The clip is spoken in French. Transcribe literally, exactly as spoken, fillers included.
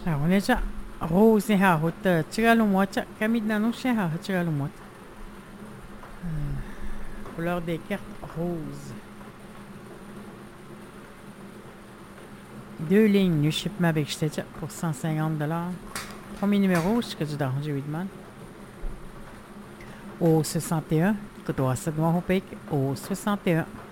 Arunesa rose ha hota tigalo mocha kamidna no ha tigalo mota. Couleur des cartes rose. Deux lignes, nu shipment avec Stetja pour cent cinquante dollars. Premier numéro, ce que tu dois j'ai demande. Au soixante et un, que doit se doit au soixante et un.